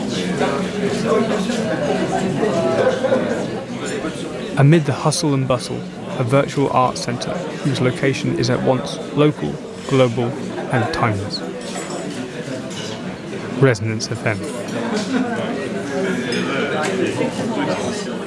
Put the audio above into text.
Amid the hustle and bustle, a virtual arts centre whose location is at once local, global and timeless. Resonance FM.